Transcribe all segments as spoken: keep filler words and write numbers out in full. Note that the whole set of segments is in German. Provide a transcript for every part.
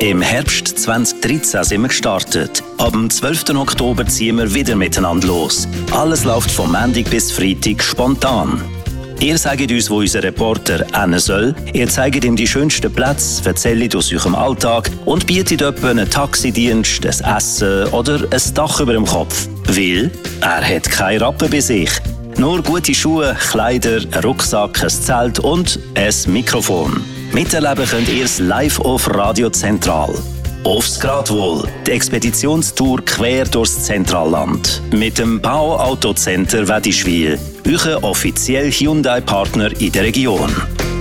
Im Herbst zwanzig dreizehn sind wir gestartet. Ab dem zwölften Oktober ziehen wir wieder miteinander los. Alles läuft vom Montag bis Freitag spontan. Ihr sagt uns, wo unser Reporter hin soll, ihr zeigt ihm die schönsten Plätze, erzählt aus eurem Alltag und bietet etwa einen Taxidienst, ein Essen oder ein Dach über dem Kopf. Weil er hat keine Rappen bei sich. Nur gute Schuhe, Kleider, ein Rucksack, ein Zelt und ein Mikrofon. Miterleben könnt ihr es live auf Radio Zentral. Aufs Gradwohl, die Expeditionstour quer durchs Zentralland. Mit dem Bauautocenter Wedischwil, euer offizieller Hyundai-Partner in der Region.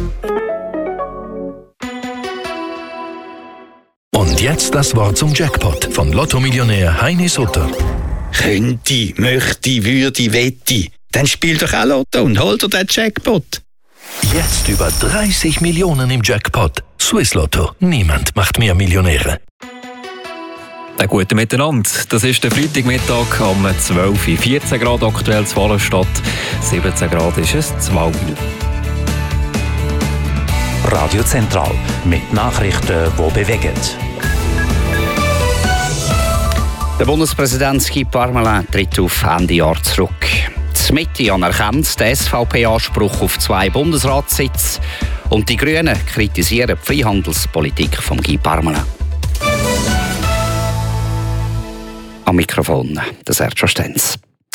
Und jetzt das Wort zum Jackpot von Lotto-Millionär Heini Sutter. Könnte, möchte, würde, wette. Dann spiel doch auch Lotto und hol dir den Jackpot. Jetzt über dreißig Millionen im Jackpot. Swiss Lotto. Niemand macht mehr Millionäre. Der gute Miteinander. Das ist der Freitagmittag um zwölf Uhr. vierzehn Grad aktuell in Wallenstadt. siebzehn Grad ist es in Waldwil. Radio Zentral mit Nachrichten, die bewegen. Der Bundespräsident Guy Parmelin tritt auf Ende Jahr zurück. Die Mitte anerkennt den S V P-Anspruch auf zwei Bundesratssitze und die Grünen kritisieren die Freihandelspolitik von Guy Parmelin. Am Mikrofon der Sergio Stenz.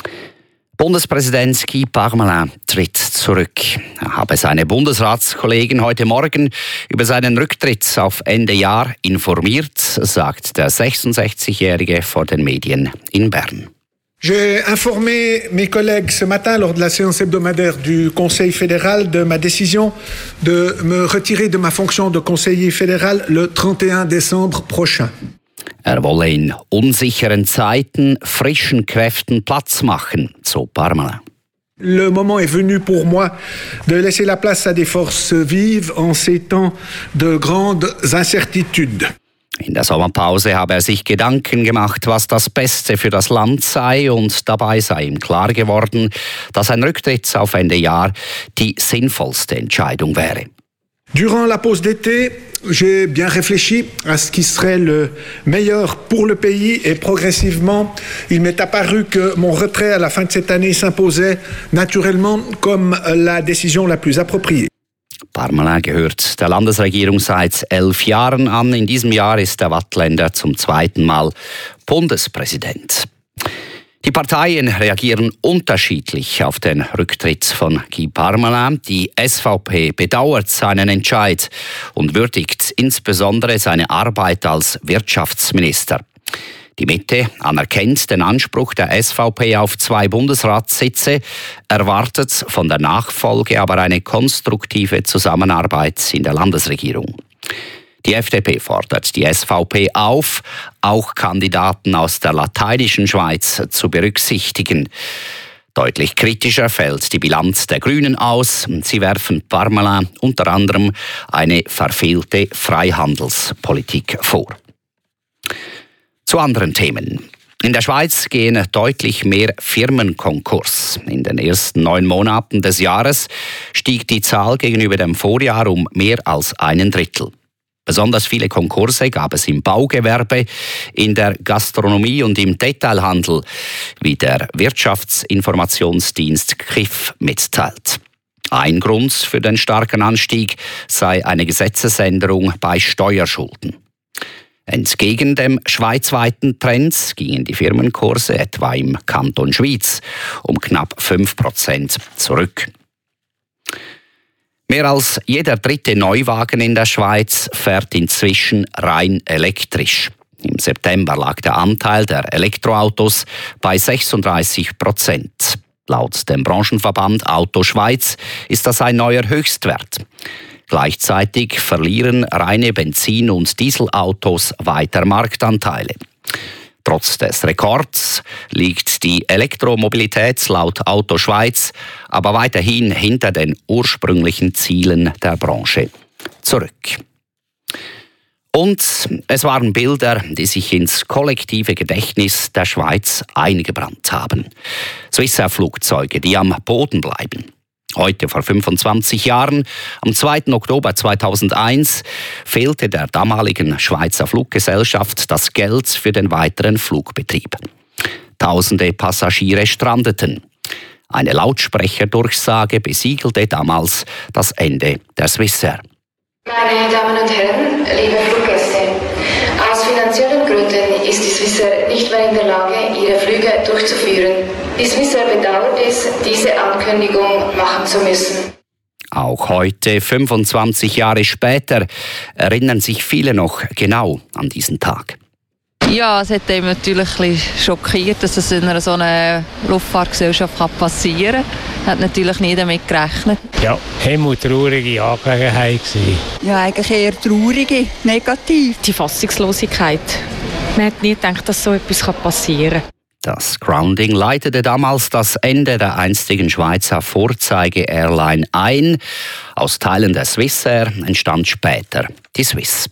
Bundespräsident Guy Parmelin tritt zurück. Er habe seine Bundesratskollegen heute Morgen über seinen Rücktritt auf Ende Jahr informiert, sagt der sechsundsechzigjährige vor den Medien in Bern. J'ai informé mes collègues ce matin lors de la séance hebdomadaire du Conseil fédéral de ma décision de me retirer de ma fonction de conseiller fédéral le trente et un décembre prochain. Er wolle in unsicheren Zeiten frischen Kräften Platz machen, so Parmelin. Le moment est venu pour moi de laisser la place à des forces vives en ces temps de grandes incertitudes. In der Sommerpause habe er sich Gedanken gemacht, was das Beste für das Land sei, und dabei sei ihm klar geworden, dass ein Rücktritt auf Ende Jahr die sinnvollste Entscheidung wäre. Durant la pause d'été, j'ai bien réfléchi à ce qui serait le meilleur pour le pays et progressivement, il m'est apparu que mon retrait à la fin de cette année s'imposait naturellement comme la décision la plus appropriée. Parmelin gehört der Landesregierung seit elf Jahren an. In diesem Jahr ist der Wattländer zum zweiten Mal Bundespräsident. Die Parteien reagieren unterschiedlich auf den Rücktritt von Guy Parmelin. Die S V P bedauert seinen Entscheid und würdigt insbesondere seine Arbeit als Wirtschaftsminister. Die Mitte anerkennt den Anspruch der S V P auf zwei Bundesratssitze, erwartet von der Nachfolge aber eine konstruktive Zusammenarbeit in der Landesregierung. Die F D P fordert die S V P auf, auch Kandidaten aus der lateinischen Schweiz zu berücksichtigen. Deutlich kritischer fällt die Bilanz der Grünen aus. Sie werfen Parmelin unter anderem eine verfehlte Freihandelspolitik vor. Zu anderen Themen. In der Schweiz gehen deutlich mehr Firmen Konkurs. In den ersten neun Monaten des Jahres stieg die Zahl gegenüber dem Vorjahr um mehr als einen Drittel. Besonders viele Konkurse gab es im Baugewerbe, in der Gastronomie und im Detailhandel, wie der Wirtschaftsinformationsdienst K I F mitteilt. Ein Grund für den starken Anstieg sei eine Gesetzesänderung bei Steuerschulden. Entgegen dem schweizweiten Trend gingen die Firmenkurse etwa im Kanton Schwyz um knapp fünf Prozent zurück. Mehr als jeder dritte Neuwagen in der Schweiz fährt inzwischen rein elektrisch. Im September lag der Anteil der Elektroautos bei sechsunddreißig Prozent. Laut dem Branchenverband Auto Schweiz ist das ein neuer Höchstwert. Gleichzeitig verlieren reine Benzin- und Dieselautos weiter Marktanteile. Trotz des Rekords liegt die Elektromobilität laut Auto Schweiz aber weiterhin hinter den ursprünglichen Zielen der Branche zurück. Und es waren Bilder, die sich ins kollektive Gedächtnis der Schweiz eingebrannt haben. Swissair-Flugzeuge, die am Boden bleiben. Heute vor fünfundzwanzig Jahren, am zweiten Oktober zweitausendeins, fehlte der damaligen Schweizer Fluggesellschaft das Geld für den weiteren Flugbetrieb. Tausende Passagiere strandeten. Eine Lautsprecherdurchsage besiegelte damals das Ende der Swissair. Meine Damen und Herren, liebe Fluggäste, aus finanziellen Gründen ist die Swissair nicht mehr in der Lage, ihre Flüge durchzuführen. Die Swissair bedauert es, diese Ankündigung machen zu müssen. Auch heute, fünfundzwanzig Jahre später, erinnern sich viele noch genau an diesen Tag. Ja, es hat mich natürlich ein bisschen schockiert, dass es in einer so einer Luftfahrtgesellschaft passieren kann. Hat natürlich nie damit gerechnet. Ja, eine traurige Angelegenheit. Ja, eigentlich eher traurige, negativ. Die Fassungslosigkeit. Man hat nie gedacht, dass so etwas passieren kann. Das Grounding leitete damals das Ende der einstigen Schweizer Vorzeige-Airline ein. Aus Teilen der Swissair entstand später die Swiss.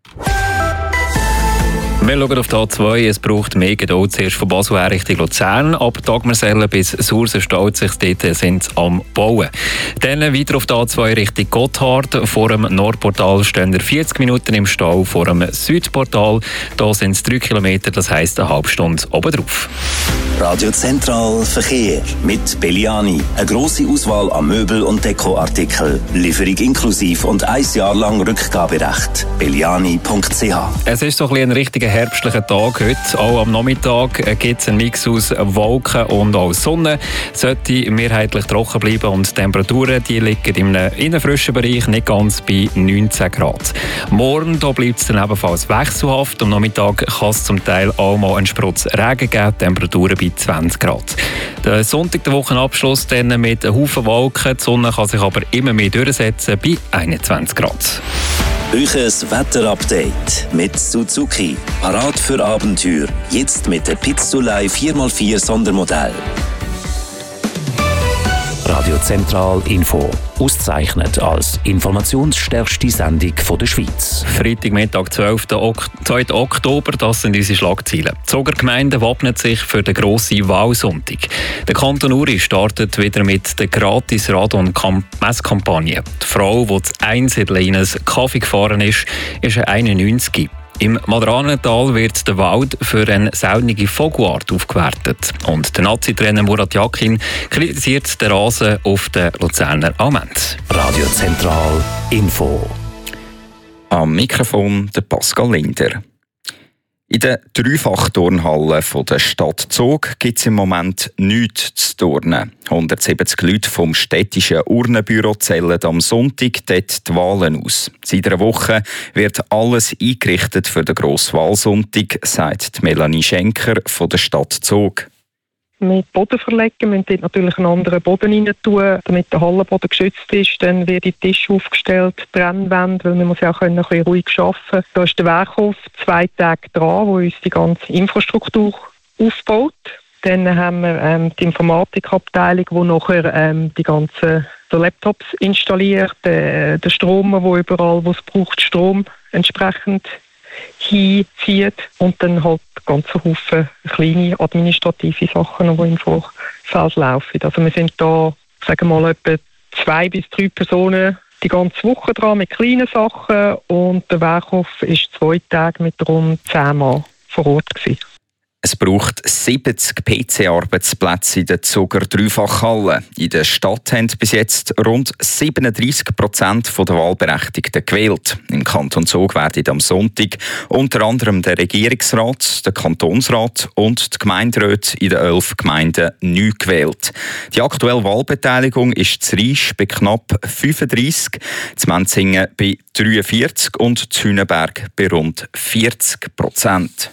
Wir schauen auf die A zwei. Es braucht mehr Geduld zuerst von Basel her Richtung Luzern. Ab Dagmersellen bis Sursen-Stauzig, dort sind sie am Bauen. Dann weiter auf die A zwei Richtung Gotthard. Vor dem Nordportal stehen wir vierzig Minuten im Stau. Vor dem Südportal da sind es drei Kilometer, das heisst eine halbe Stunde obendrauf. Radio Zentral Verkehr mit Belliani. Eine grosse Auswahl an Möbel- und Dekoartikeln. Lieferung inklusiv und ein Jahr lang Rückgaberecht. belliani punkt c h. Es ist so ein, ein richtiger herbstlicher Tag heute. Auch am Nachmittag gibt es einen Mix aus Wolken und auch Sonne. Es sollte mehrheitlich trocken bleiben und die Temperaturen die liegen in einem innenfrischen Bereich, nicht ganz bei neunzehn Grad. Morgen bleibt es dann ebenfalls wechselhaft. Am Nachmittag kann es zum Teil auch mal einen Sprutz Regen geben, Temperaturen bei zwanzig Grad. Der Sonntag, der Wochenabschluss, dann mit einem Haufen Wolken. Die Sonne kann sich aber immer mehr durchsetzen bei einundzwanzig Grad. Euches Wetterupdate mit Suzuki. Parat für Abenteuer. Jetzt mit der Pizzolei vier mal vier Sondermodell. Radio Zentral Info. Ausgezeichnet als informationsstärkste Sendung der Schweiz. Freitagmittag, zwölften Oktober, das sind unsere Schlagzeilen. Die Zoger Gemeinde wappnet sich für den grossen Wahlsonntag. Der Kanton Uri startet wieder mit der gratis Radon-Messkampagne. Die Frau, die das Einsiedeln in einen Kaffee gefahren ist, ist eine einundneunzig. Im Madranetal wird der Wald für eine saunige Vogelart aufgewertet. Und der Nazi-Trainer Murat Yakin kritisiert den Rasen auf den Luzerner Amend. Radio Zentral Info. Am Mikrofon der Pascal Linder. In der Dreifach-Turnhalle der Stadt Zug gibt es im Moment nichts zu turnen. hundertsiebzig Leute vom städtischen Urnenbüro zählen am Sonntag dort die Wahlen aus. Seit einer Woche wird alles eingerichtet für den Grosswahlsonntag, sagt Melanie Schenker von der Stadt Zug. Mit Boden verlegen, wir müssen dort natürlich einen anderen Boden rein tun, damit der Hallenboden geschützt ist. Dann wird die Tisch aufgestellt, Trennwände, weil man muss ja auch ein bisschen ruhig arbeiten. Da ist der Werkhof zwei Tage dran, wo uns die ganze Infrastruktur aufbaut. Dann haben wir ähm, die Informatikabteilung, die nachher ähm, die ganzen so Laptops installiert, äh, der Strom, wo überall, wo es braucht, Strom entsprechend hinzieht und dann halt ganz Haufen kleine administrative Sachen, die im Vorfeld laufen. Also wir sind da, sagen wir mal, etwa zwei bis drei Personen die ganze Woche dran mit kleinen Sachen und der Werkhof ist zwei Tage mit rund zehn Mann vor Ort gewesen. Es braucht siebzig P C-Arbeitsplätze in der Zuger Dreifachhalle. In der Stadt haben bis jetzt rund siebenunddreissig Prozent der Wahlberechtigten gewählt. Im Kanton Zug werden am Sonntag unter anderem der Regierungsrat, der Kantonsrat und die Gemeinderäte in den elf Gemeinden neu gewählt. Die aktuelle Wahlbeteiligung ist zu Riesch bei knapp fünfunddreissig, zu Menzingen bei dreiundvierzig und zu Hünenberg bei rund vierzig Prozent.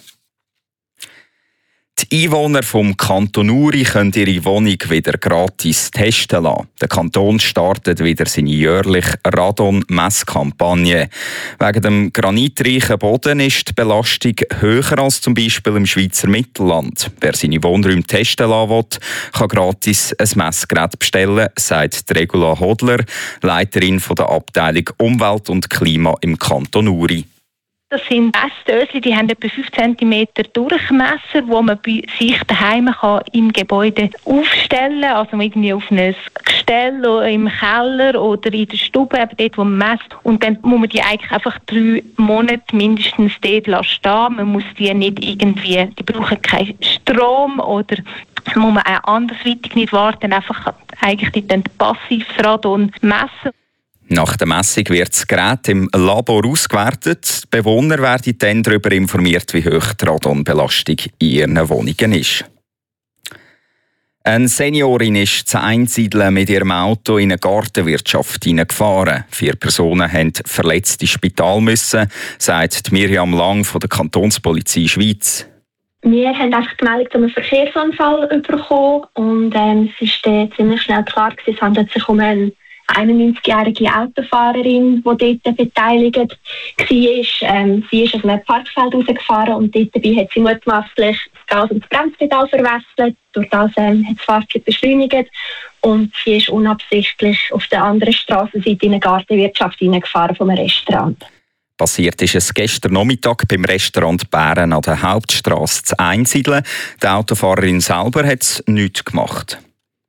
Die Einwohner vom Kanton Uri können ihre Wohnung wieder gratis testen lassen. Der Kanton startet wieder seine jährliche Radon-Messkampagne. Wegen dem granitreichen Boden ist die Belastung höher als zum Beispiel im Schweizer Mittelland. Wer seine Wohnräume testen lassen will, kann gratis ein Messgerät bestellen, sagt Regula Hodler, Leiterin der Abteilung Umwelt und Klima im Kanton Uri. Das sind Messdöschen, die haben etwa fünf Zentimeter Durchmesser, wo man bei sich daheim kann im Gebäude aufstellen kann. Also irgendwie auf ein Gestell oder im Keller oder in der Stube, eben dort, wo man messt. Und dann muss man die eigentlich einfach drei Monate mindestens dort stehen. Man muss die nicht irgendwie, die brauchen keinen Strom oder muss man auch andersweitig nicht warten, einfach eigentlich dann passives Radon messen. Nach der Messung wird das Gerät im Labor ausgewertet. Die Bewohner werden dann darüber informiert, wie hoch die Radonbelastung in ihren Wohnungen ist. Eine Seniorin ist zu Einsiedeln mit ihrem Auto in eine Gartenwirtschaft hineingefahren. Vier Personen mussten verletzt ins Spital müssen, sagt Miriam Lang von der Kantonspolizei Schweiz. Wir haben einfach die Meldung zu einem Verkehrsunfall bekommen und ähm, es ist dann ziemlich schnell klar gewesen, es handelt sich um eine einundneunzigjährige Autofahrerin, die dort beteiligt war. Ähm, sie ist auf einem Parkfeld rausgefahren und dort dabei hat sie mutmaßlich das Gas- und das Bremspedal verwechselt. Durch das ähm, hat das Fahrzeug beschleunigt und sie ist unabsichtlich auf der anderen Strassenseite in eine Gartenwirtschaft hineingefahren vom Restaurant. Passiert ist es gestern Nachmittag beim Restaurant Bären an der Hauptstrasse zu Einsiedeln. Die Autofahrerin selber hat es nichts gemacht.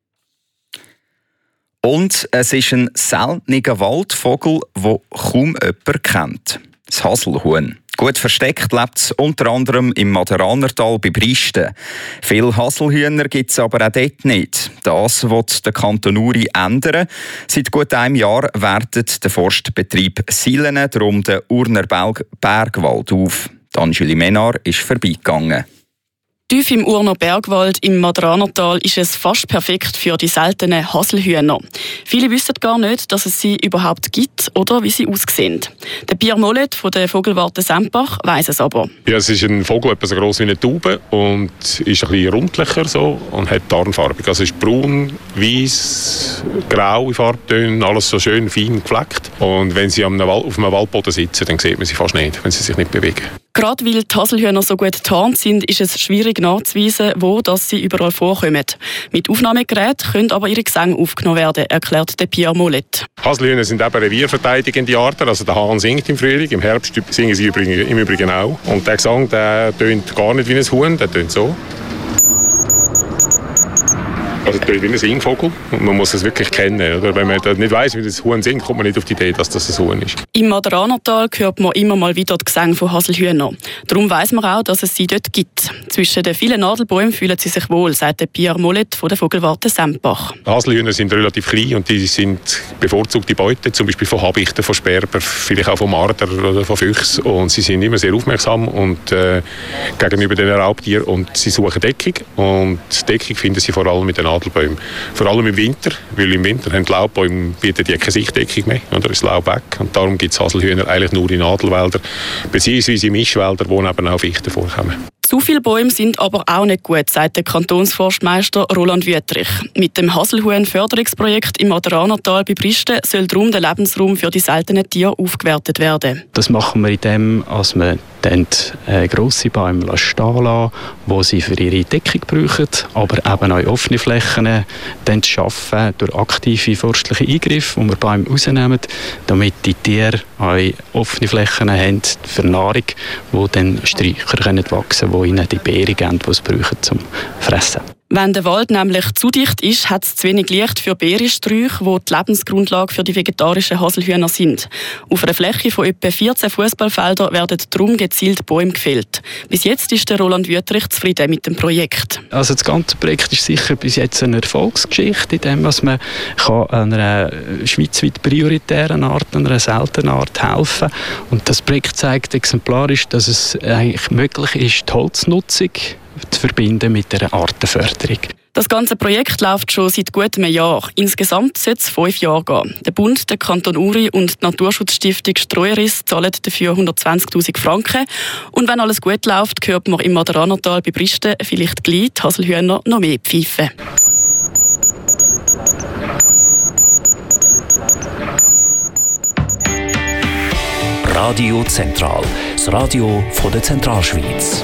Und es ist ein seltener Waldvogel, den kaum jemand kennt. Das Haselhuhn. Gut versteckt lebt es unter anderem im Maderanertal bei Bristen. Viele Haselhühner gibt es aber auch dort nicht. Das will der Kanton Uri ändern. Seit gut einem Jahr wertet der Forstbetrieb Silene darum den Urner Bergwald auf. Angeli Menar ist vorbeigegangen. Tief im Urner Bergwald im Maderanertal ist es fast perfekt für die seltenen Haselhühner. Viele wissen gar nicht, dass es sie überhaupt gibt oder wie sie aussehen. Der Pierre Mollet von der Vogelwarte Sempach weiss es aber. Ja, es ist ein Vogel etwa so gross wie eine Taube und ist ein bisschen rundlicher so und hat tarnfarbig. Also es ist braun, weiss, grau in Farbtönen, alles so schön fein gefleckt. Und wenn sie auf einem Waldboden sitzen, dann sieht man sie fast nicht, wenn sie sich nicht bewegen. Gerade weil die Haselhühner so gut getarnt sind, ist es schwierig nachzuweisen, wo dass sie überall vorkommen. Mit Aufnahmegeräten können aber ihre Gesänge aufgenommen werden, erklärt der Pierre Mollet. Haselhühner sind eben revierverteidigende Arten. Also der Hahn singt im Frühling, im Herbst singen sie im Übrigen auch. Und der Gesang der tönt gar nicht wie ein Huhn, der tönt so. Also es tönt wie ein Singvogel und man muss es wirklich kennen. Oder? Wenn man nicht weiss, wie das Huhn singt, kommt man nicht auf die Idee, dass das ein Huhn ist. Im Maderanertal hört man immer mal wieder die Gesänge von Haselhühnern. Darum weiss man auch, dass es sie dort gibt. Zwischen den vielen Nadelbäumen fühlen sie sich wohl, sagt Pierre Mollet von der Vogelwarte Sempach. Haselhühner sind relativ klein und die sind bevorzugte Beute, zum Beispiel von Habichten, von Sperber, vielleicht auch von Marder oder von Füchsen. Und sie sind immer sehr aufmerksam und, äh, gegenüber den Raubtieren und sie suchen Deckung. Und Deckung finden sie vor allem mit den Nadelbäumen. Vor allem im Winter, weil im Winter haben die Laubbäume bieten die keine Sichtdeckung mehr, oder ist das Laub weg. Und darum gibt es Haselhühner eigentlich nur in Nadelwäldern, beziehungsweise in Mischwäldern, wo eben auch Fichten vorkommen. Zu viele Bäume sind aber auch nicht gut, sagt der Kantonsforstmeister Roland Wüthrich. Mit dem Haselhuhn-Förderungsprojekt im Maderanertal bei Bristen soll darum der Lebensraum für die seltenen Tiere aufgewertet werden. Das machen wir indem, dass wir dann äh, grosse Bäume stehen lassen, die sie für ihre Deckung brauchen, aber eben auch offene Flächen dann zu schaffen durch aktive forstliche Eingriffe, wo wir Bäume rausnehmen, damit die Tiere auch offene Flächen haben für Nahrung, wo dann Sträucher können wachsen können, die ihnen die Beeren geben, die sie brauchen zum Fressen. Wenn der Wald nämlich zu dicht ist, hat es zu wenig Licht für Beerensträuche, die die Lebensgrundlage für die vegetarischen Haselhühner sind. Auf einer Fläche von etwa vierzehn Fußballfeldern werden darum gezielt Bäume gefällt. Bis jetzt ist der Roland Wüthrich zufrieden mit dem Projekt. Also das ganze Projekt ist sicher bis jetzt eine Erfolgsgeschichte, in dem was man kann einer schweizweit prioritären Art, einer seltenen Art helfen kann. Und das Projekt zeigt exemplarisch, dass es eigentlich möglich ist, die Holznutzung zu verbinden mit einer Artenförderung. Das ganze Projekt läuft schon seit gut einem Jahr. Insgesamt soll es fünf Jahre gehen. Der Bund, der Kanton Uri und die Naturschutzstiftung Streueris zahlen dafür hundertzwanzigtausend Franken. Und wenn alles gut läuft, hört man im Maderanertal bei Bristen vielleicht gleich die Haselhühner noch mehr pfeifen. Radio Zentral, das Radio von der Zentralschweiz.